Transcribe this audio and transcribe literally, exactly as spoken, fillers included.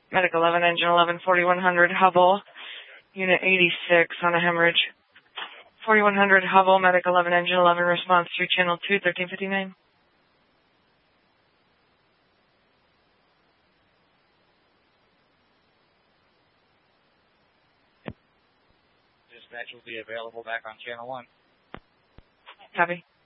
Medic eleven, engine eleven, forty-one hundred, Hubble, unit eighty-six on a hemorrhage. forty-one hundred, Hubble, Medic eleven, engine eleven, response through channel two, thirteen fifty-nine. Dispatch will be available back on channel one. Copy.